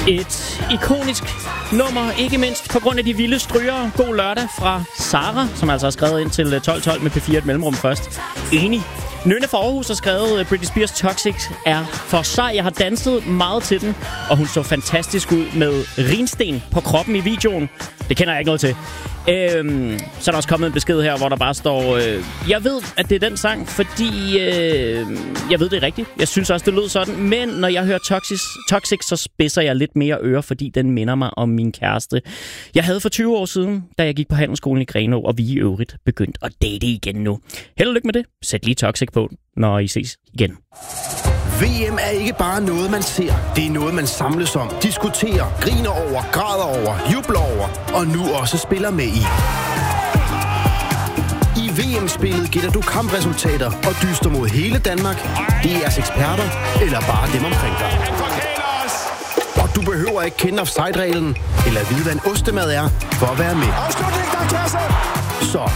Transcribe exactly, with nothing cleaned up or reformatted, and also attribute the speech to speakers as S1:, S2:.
S1: Et ikonisk nummer, ikke mindst på grund af de vilde strygere. God lørdag fra Sara, som altså har skrevet ind til tolv tolv med P fire et mellemrum først. Enig. Nynne fra Aarhus har skrevet, Britney Spears Toxic er for sej. Jeg har danset meget til den, og hun så fantastisk ud med rinsten på kroppen i videoen. Det kender jeg ikke noget til. Øhm, så er der også kommet en besked her, hvor der bare står, øh, jeg ved, at det er den sang, fordi øh, jeg ved det er rigtigt. Jeg synes også, det lød sådan. Men når jeg hører Toxic, Toxic, så spidser jeg lidt mere ører, fordi den minder mig om min kæreste. Jeg havde for tyve år siden, da jeg gik på handelsskolen i Grenaa, og vi i øvrigt begyndte at date igen nu. Held og lykke med det. Sæt lige Toxic på, når I ses igen.
S2: V M er ikke bare noget, man ser. Det er noget, man samles om, diskuterer, griner over, græder over, jubler over og nu også spiller med i. I V M-spillet gætter du kampresultater og dyster mod hele Danmark, D R's eksperter eller bare dem omkring dig. Og du behøver ikke kende offside-reglen eller vide, hvad en ostemad er for at være med. Så